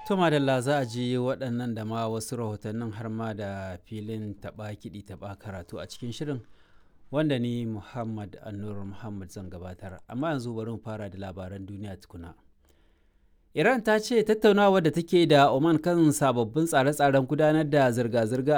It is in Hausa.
To madalla za a ji waɗannan da ma wasu rahotannin har ma da filin taɓa kiɗi taɓa karatu a cikin shirin wanda ni Muhammad Annur Muhammad zan gabatar. Amma yanzu bari mu fara da labaran duniya tukuna. Iran ta ce tattaunawar da take da Oman kan sababbin tsare-tsaren gudanar da zirga-zirga